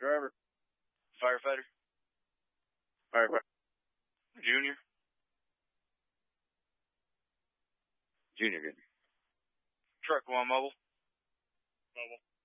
Driver. Firefighter. Firefighter. Junior. Junior, good. Truck 1 mobile. Mobile.